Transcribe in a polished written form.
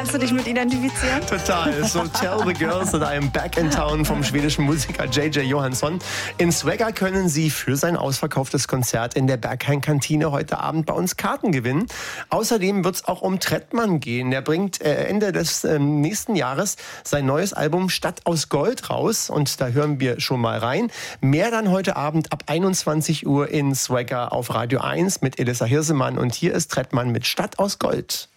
Kannst du dich mit identifizieren? Total. So Tell the Girls that I am back in town vom schwedischen Musiker J.J. Johansson. In Swagger können Sie für sein ausverkauftes Konzert in der Berghain-Kantine heute Abend bei uns Karten gewinnen. Außerdem wird es auch um Trettmann gehen. Der bringt Ende des nächsten Jahres sein neues Album Stadt aus Gold raus. Und da hören wir schon mal rein. Mehr dann heute Abend ab 21 Uhr in Swagger auf Radio 1 mit Elissa Hirsemann. Und hier ist Trettmann mit Stadt aus Gold.